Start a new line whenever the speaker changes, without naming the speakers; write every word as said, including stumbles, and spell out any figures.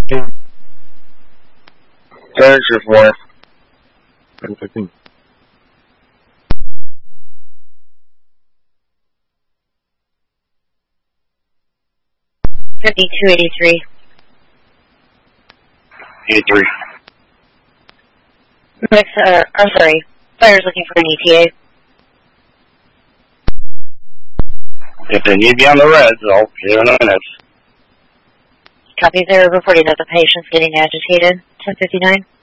There's your four.
ten fifteen.
fifty-two eighty-three.
eighty-three.
Mix, uh, I'm sorry. Fire's looking for an E T A.
If they need me on the reds, I'll give them a minute.
Copy there, reporting that the patient's getting agitated. ten fifty-nine.